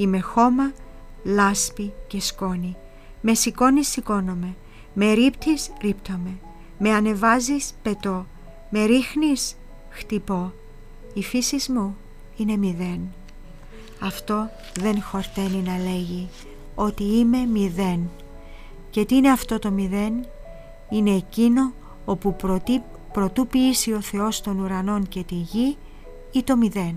Είμαι χώμα, λάσπη και σκόνη. Με σηκώνεις, σηκώνομαι. Με ρίπτεις, ρίπτομαι. Με ανεβάζεις, πετώ. Με ρίχνεις, χτυπώ. Η φύση μου είναι μηδέν. Αυτό δεν χορταίνει να λέγει ότι είμαι μηδέν. Και τι είναι αυτό το μηδέν? Είναι εκείνο όπου προτού ποιήσει ο Θεός των ουρανών και τη γη, ή το μηδέν.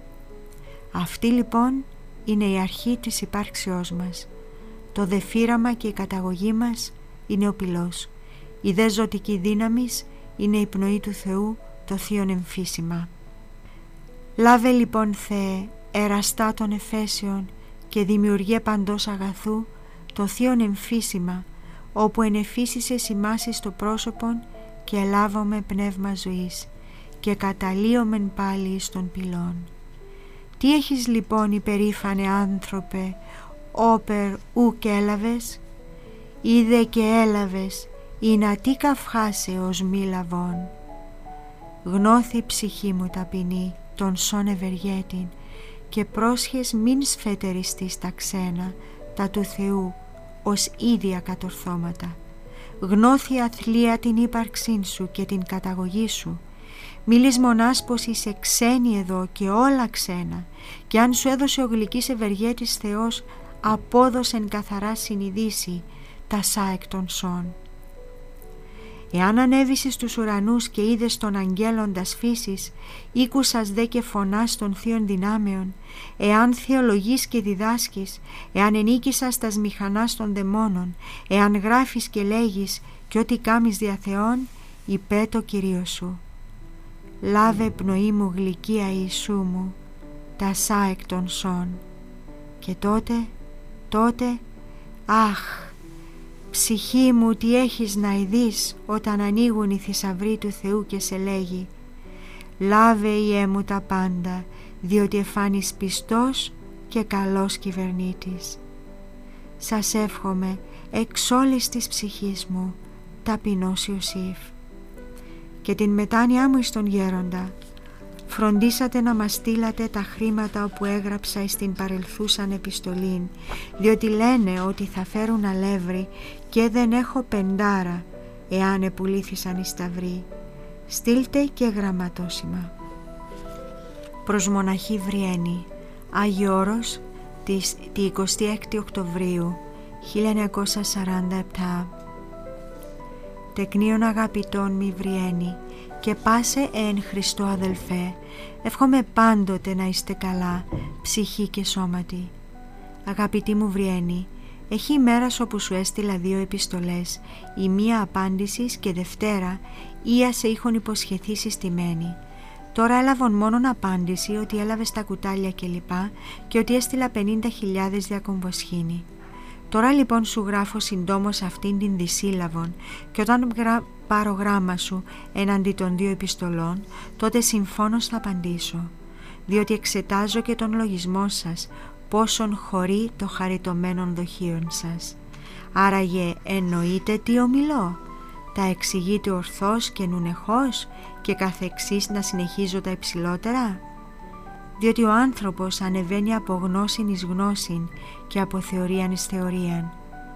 Αυτή λοιπόν είναι η αρχή της υπάρξεώς μας. Το δε φύραμα και η καταγωγή μας είναι ο πυλός. Η δε ζωτική δύναμης είναι η πνοή του Θεού, το θείον εμφύσιμα. Λάβε λοιπόν, Θεέ, εραστά των Εφέσεων και δημιουργέ παντός αγαθού το θείον εμφύσιμα, όπου ενεφύσισες ημάς εις το πρόσωπον και ελάβομαι πνεύμα ζωής και καταλύομεν πάλι εις των πυλών. Τι έχεις λοιπόν, υπερήφανε άνθρωπε, όπερ ουκ έλαβες? Είδε και έλαβες, ή να τι καυχάσε ως μη λαβών. Γνώθη ψυχή μου ταπεινή τον σών ευεργέτην, και πρόσχες μην σφετεριστείς τα ξένα, τα του Θεού, ως ίδια κατορθώματα. Γνώθη αθλία την ύπαρξήν σου και την καταγωγή σου. Μίλεις μονάς πως είσαι ξένη εδώ και όλα ξένα, και αν σου έδωσε ο γλυκής ευεργέτης Θεός, απόδωσεν καθαρά συνειδήσει τα σα εκ των σών. Εάν ανέβησες στους ουρανούς και είδες των αγγέλων τας φύσης, ήκουσας δε και φωνάς των θείων δυνάμεων, εάν θεολογείς και διδάσκεις, εάν ενίκησας τας μηχανάς των δαιμόνων, εάν γράφεις και λέγεις και ό,τι κάμεις δια Θεών, υπέτω Κυρίω σου. Λάβε πνοή μου γλυκία Ιησού μου, τα σα εκ των σών. Και τότε, αχ, ψυχή μου, τι έχεις να ειδείς όταν ανοίγουν οι θησαυροί του Θεού και σε λέγει: λάβε Ιε μου τα πάντα, διότι εφάνεις πιστός και καλός κυβερνήτης. Σας εύχομαι εξ όλης της ψυχής μου, ταπεινός Ιωσήφ. Και την μετάνοιά μου εις τον γέροντα, φροντίσατε να μας στείλατε τα χρήματα όπου έγραψα εις την παρελθούσαν επιστολήν, διότι λένε ότι θα φέρουν αλεύρι και δεν έχω πεντάρα, εάν επουλήθησαν οι σταυροί. Στείλτε και γραμματόσημα. Προς μοναχή Βριένη, Άγιο Όρος, τη 26η Οκτωβρίου 1947. Τεκνίων αγαπητών μη Βριένη, και πάσε εν Χριστώ αδελφέ, εύχομαι πάντοτε να είστε καλά, ψυχή και σώματι. Αγαπητή μου Βριένη, έχει ημέρας όπου σου έστειλα 2 επιστολές, η μία απάντησης και Δευτέρα ία σε είχον υποσχεθεί συστημένη. Τώρα έλαβον μόνον απάντηση ότι έλαβες τα κουτάλια κλπ. Και ότι έστειλα 50.000 διακομβοσχήνη. Τώρα λοιπόν σου γράφω συντόμως αυτήν την δισύλλαβον, και όταν πάρω γράμμα σου έναντι των 2 επιστολών, τότε συμφώνως θα απαντήσω, διότι εξετάζω και τον λογισμό σας, πόσον χωρεί το χαριτωμένον δοχείων σας. Άραγε εννοείται τι ομιλώ? Τα εξηγείτε ορθώς και νουνεχώς και καθεξής να συνεχίζω τα υψηλότερα? Διότι ο άνθρωπος ανεβαίνει από γνώσιν εις γνώσιν και από θεωρίαν εις θεωρίαν.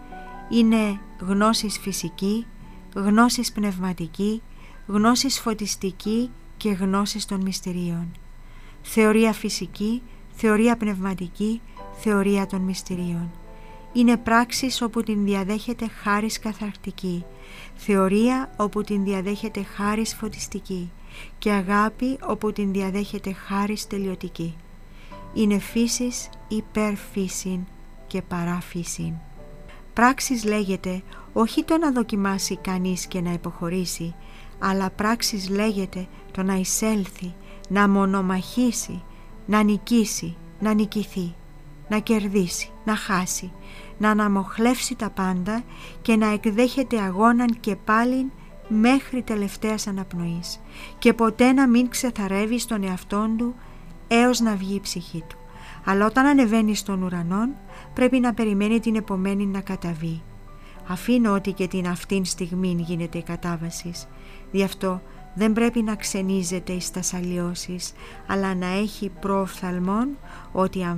Είναι γνώσης φυσική, γνώσης πνευματική, γνώσης φωτιστική και γνώσης των μυστηρίων. Θεωρία φυσική, θεωρία πνευματική, θεωρία των μυστηρίων. Είναι πράξεις όπου την διαδέχεται χάρις καθαρκτική, θεωρία όπου την διαδέχεται χάρις φωτιστική και αγάπη όπου την διαδέχεται χάρις τελειωτική. Είναι φύσης υπερφύσιν και παράφύσιν. Πράξεις λέγεται όχι το να δοκιμάσει κανείς και να υποχωρήσει, αλλά πράξεις λέγεται το να εισέλθει, να μονομαχήσει, να νικήσει, να νικηθεί, να κερδίσει, να χάσει, να αναμοχλεύσει τα πάντα και να εκδέχεται αγώναν και πάλιν μέχρι τελευταίας αναπνοής, και ποτέ να μην ξεθαρεύει στον εαυτόν του έως να βγει η ψυχή του. Αλλά όταν ανεβαίνει στον ουρανόν πρέπει να περιμένει την επομένη να καταβεί. Αφήνω ότι και την αυτήν στιγμήν γίνεται η κατάβαση. Γι' αυτό δεν πρέπει να ξενίζεται εις τας αλλοιώσεις, αλλά να έχει προοφθαλμόν ότι